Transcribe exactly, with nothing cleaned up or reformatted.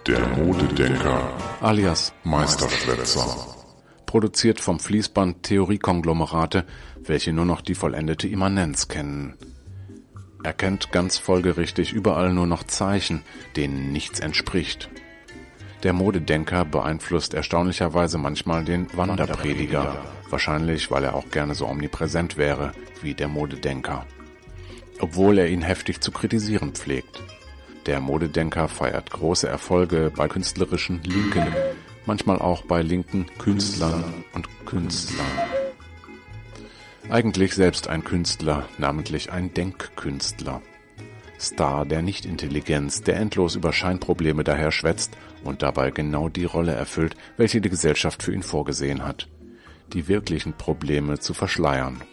Der Modedenker alias Meisterschwätzer. Produziert vom Fließband Theoriekonglomerate, welche nur noch die vollendete Immanenz kennen. Er kennt ganz folgerichtig überall nur noch Zeichen, denen nichts entspricht. Der Modedenker beeinflusst erstaunlicherweise manchmal den Wanderprediger, wahrscheinlich weil er auch gerne so omnipräsent wäre wie der Modedenker, obwohl er ihn heftig zu kritisieren pflegt. Der Modedenker feiert große Erfolge bei künstlerischen Linken, manchmal auch bei linken Künstlern und Künstlern. Eigentlich selbst ein Künstler, namentlich ein Denkkünstler. Star der Nichtintelligenz, der endlos über Scheinprobleme daherschwätzt und dabei genau die Rolle erfüllt, welche die Gesellschaft für ihn vorgesehen hat: die wirklichen Probleme zu verschleiern.